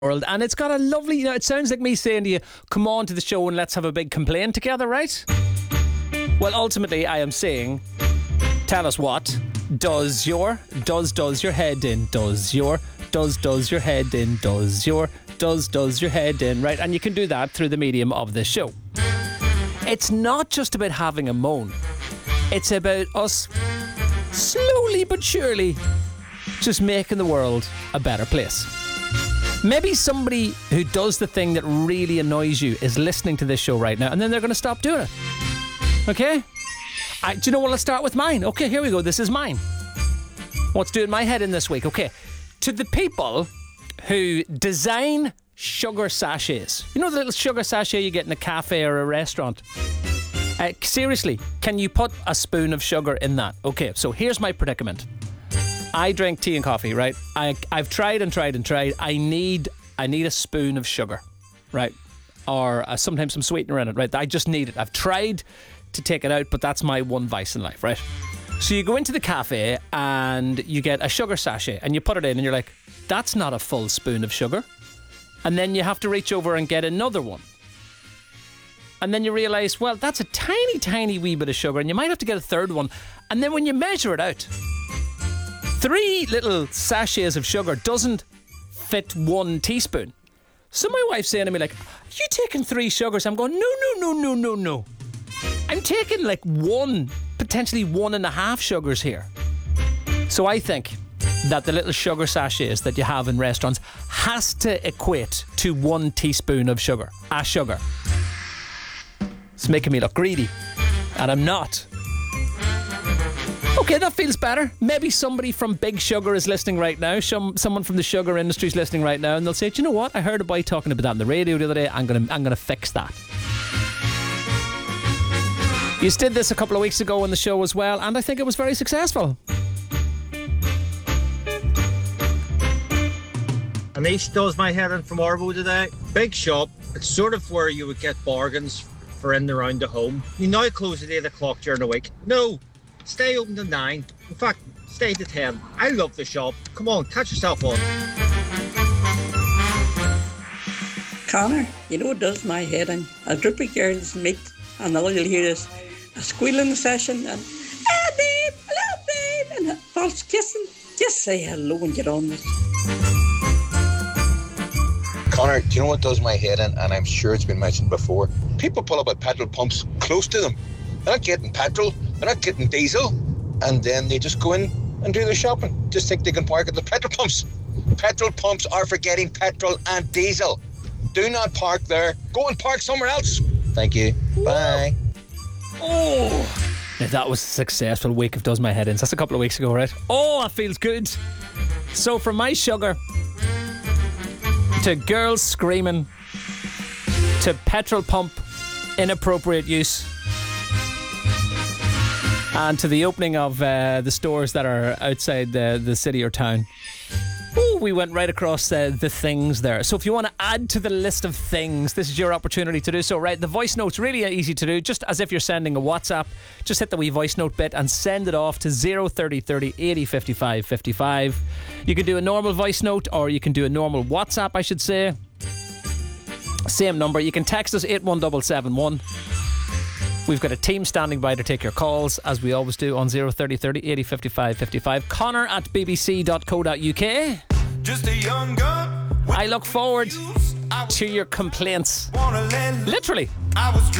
world, and it's got a lovely, it sounds like me saying to you, come on to the show and let's have a big complaint together, right? Well, ultimately I am saying, tell us what does your head in, does your head in, does your head in, right? And you can do that through the medium of this show. It's not just about having a moan, it's about us slowly but surely just making the world a better place. Maybe somebody who does the thing that really annoys you is listening to this show right now, and then they're going to stop doing it. Okay? Do you know what? Let's start with mine. Okay, here we go. This is mine. What's doing my head in this week? Okay. To the people who design sugar sachets. You know the little sugar sachet you get in a cafe or a restaurant? Seriously, can you put a spoon of sugar in that? Okay, so here's my predicament. I drink tea and coffee, right? I've tried and tried and tried. I need a spoon of sugar, right? Or sometimes some sweetener in it, right? I just need it. I've tried to take it out, but that's my one vice in life, right? So you go into the cafe and you get a sugar sachet and you put it in and you're like, that's not a full spoon of sugar. And then you have to reach over and get another one. And then you realise, well, that's a tiny, tiny wee bit of sugar and you might have to get a third one. And then when you measure it out, 3 little sachets of sugar doesn't fit 1 teaspoon. So my wife's saying to me like, are you taking 3 sugars? I'm going, no. I'm taking like 1, potentially 1.5 sugars here. So I think that the little sugar sachets that you have in restaurants has to equate to 1 teaspoon of sugar. A sugar. It's making me look greedy. And I'm not. Okay, that feels better. Maybe somebody from Big Sugar is listening right now. Someone from the sugar industry is listening right now, and they'll say, do you know what? I heard a boy talking about that on the radio the other day. I'm gonna fix that. You did this a couple of weeks ago on the show as well, and I think it was very successful. Anish does my head in from Arvo today. Big shop. It's sort of where you would get bargains for in and around the home. You now close at 8 o'clock during the week. No. Stay open till 9. In fact, stay to 10. I love the shop. Come on, catch yourself on. Connor, you know what does my head in? A group of girls meet and all you'll hear is a squealing session and babe, hello babe, and a false kissing. Just say hello and get on with it. Connor, do you know what does my head in? And I'm sure it's been mentioned before. People pull up at petrol pumps close to them. They're not getting petrol, they're not getting diesel, and then they just go in and do their shopping. Just think they can park at the petrol pumps. Petrol pumps are for getting petrol and diesel. Do not park there. Go and park somewhere else. Thank you. Bye. Oh, now that was a successful week of Does My Head In. That's a couple of weeks ago, right? Oh, that feels good. So from my sugar to girls screaming to petrol pump inappropriate use, and to the opening of the stores that are outside the city or town. Ooh, we went right across the things there. So if you want to add to the list of things, this is your opportunity to do so, right? The voice note's really easy to do, just as if you're sending a WhatsApp. Just hit the wee voice note bit and send it off to 03030 80 55 55. You can do a normal voice note, or you can do a normal WhatsApp, I should say. Same number. You can text us 81771. We've got a team standing by to take your calls, as we always do, on 03030 80 55 55. Connor at bbc.co.uk. Just a young gun. I look forward to your complaints. Literally.